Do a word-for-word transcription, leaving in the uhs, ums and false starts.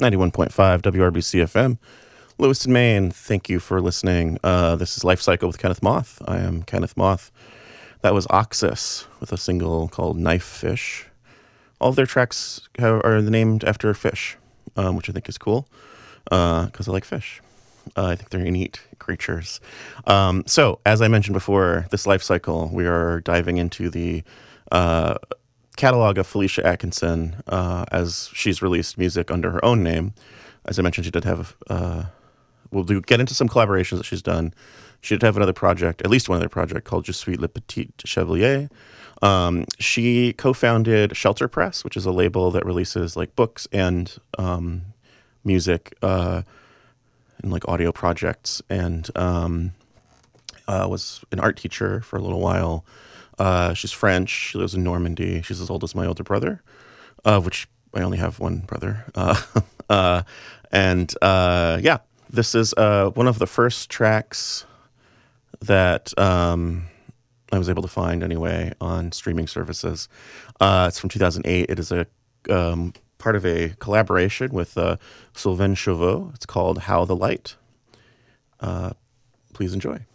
ninety-one point five W R B C F M, Lewiston, Maine. Thank you for listening. Uh, this is Life Cycle with Kenneth Moth. I am Kenneth Moth. That was Oxus with a single called Knife Fish. All of their tracks have, are named after fish, um, which I think is cool because uh, I like fish. Uh, I think they're neat creatures. Um, so, as I mentioned before, this Life Cycle, we are diving into the uh, catalog of Felicia Atkinson uh, as she's released music under her own name. As I mentioned, she did have, uh, we'll do, get into some collaborations that she's done. She did have another project, at least one other project, called Je suis le petit chevalier. Um, she co-founded Shelter Press, which is a label that releases like books and um, music uh, and like audio projects, and um, uh, was an art teacher for a little while. Uh, she's French. She lives in Normandy. She's as old as my older brother, uh, which I only have one brother. Uh, uh, and uh, yeah, this is uh, one of the first tracks that um, I was able to find anyway on streaming services. Uh, it's from two thousand eight. It is a um, part of a collaboration with uh, Sylvain Chauveau. It's called How the Light. Uh, please enjoy.